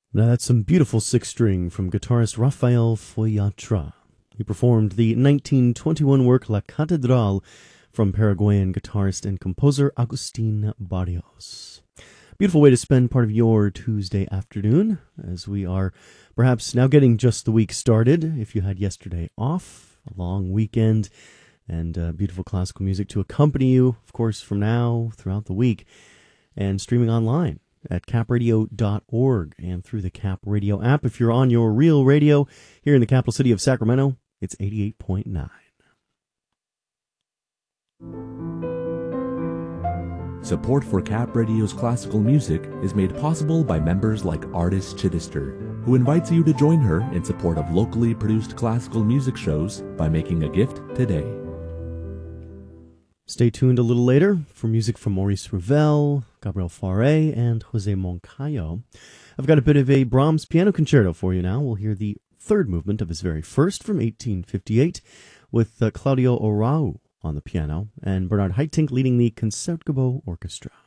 Now that's some beautiful sixth string from guitarist Rafael Foyatra. He performed the 1921 work La Catedral from Paraguayan guitarist and composer Agustin Barrios. Beautiful way to spend part of your Tuesday afternoon, as we are perhaps now getting just the week started. If you had yesterday off, a long weekend, and beautiful classical music to accompany you, of course, from now throughout the week, and streaming online at capradio.org and through the Cap Radio app. If you're on your real radio here in the capital city of Sacramento, it's 88.9. Support for Cap Radio's classical music is made possible by members like Artis Chittister, who invites you to join her in support of locally produced classical music shows by making a gift today. Stay tuned a little later for music from Maurice Ravel, Gabriel Fauré, and Jose Moncayo. I've got a bit of a Brahms piano concerto for you now. We'll hear the third movement of his very first from 1858 with Claudio Arau on the piano and Bernard Haitink leading the Concertgebouw Orchestra.